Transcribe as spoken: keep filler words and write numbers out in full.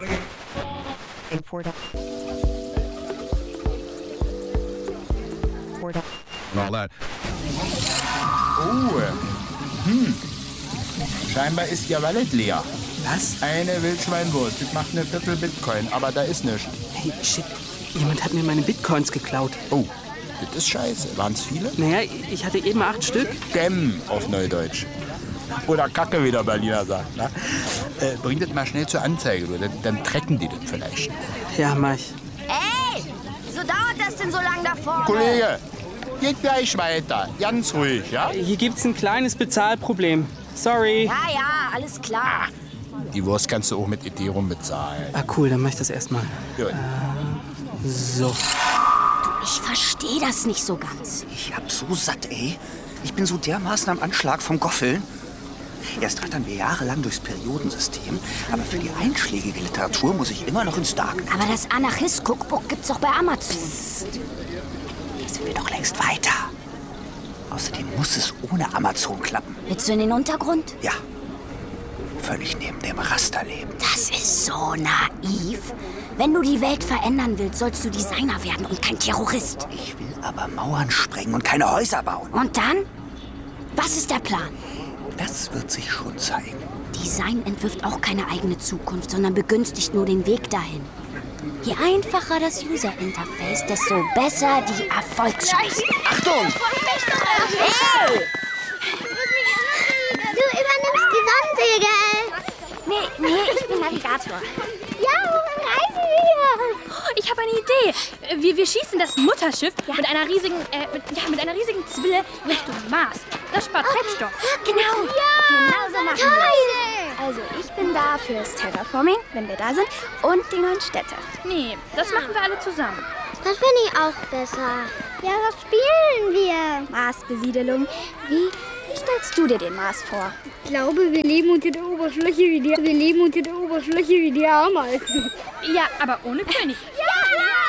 And all that. Oh, hm. Scheinbar ist Ihr Wallet leer. Was? Eine Wildschweinwurst. Das macht eine Viertel Bitcoin, aber da ist nichts. Hey, shit. Jemand hat mir meine Bitcoins geklaut. Oh, das ist scheiße. Waren es viele? Naja, ich hatte eben acht Stück. Gem auf Neudeutsch. Oder Kacke, wie der Berliner sagt. Ne? Äh, bring das mal schnell zur Anzeige, du. Dann, dann trecken die das vielleicht. Ja, mach ich. Ey, wieso dauert das denn so lange da vorne? Kollege, geht gleich weiter. Ganz ruhig, ja? Hier gibt's ein kleines Bezahlproblem. Sorry. Ja, ja, alles klar. Die Wurst kannst du auch mit Ethereum bezahlen. Ah, cool, dann mach ich das erstmal. Gut. Äh, so. Ich verstehe das nicht so ganz. Ich hab so satt, ey. Ich bin so dermaßen am Anschlag vom Goffeln. Erst rattern wir jahrelang durchs Periodensystem, aber für die einschlägige Literatur muss ich immer noch ins Dark. Aber das Anarchist-Cookbook gibt's doch bei Amazon. Da sind wir doch längst weiter. Außerdem muss es ohne Amazon klappen. Willst du in den Untergrund? Ja. Völlig neben dem Raster leben. Das ist so naiv. Wenn du die Welt verändern willst, sollst du Designer werden und kein Terrorist. Ich will aber Mauern sprengen und keine Häuser bauen. Und dann? Was ist der Plan? Das wird sich schon zeigen. Design entwirft auch keine eigene Zukunft, sondern begünstigt nur den Weg dahin. Je einfacher das User-Interface, desto besser die Erfolgschancen. Achtung! Hey! Du übernimmst die Sonnensegel. Nee, nee, ich bin Navigator. Ja, wohin reisen wir? Ich habe eine Idee. Wir, wir schießen das Mutterschiff ja. mit einer riesigen, äh, mit, ja, mit einer riesigen Zwille Richtung Mars. Das spart oh, Treibstoff. Genau. Ja, genau so machen wir. Also ich bin da fürs Terraforming, wenn wir da sind, und die neuen Städte. Nee, das machen wir alle zusammen. Das finde ich auch besser. Ja, was spielen wir? Marsbesiedelung. Wie, wie stellst du dir den Mars vor? Ich glaube, wir leben unter der Oberfläche wie die, wir leben unter der Oberfläche wie die Ameisen. Ja, aber ohne König. Ja!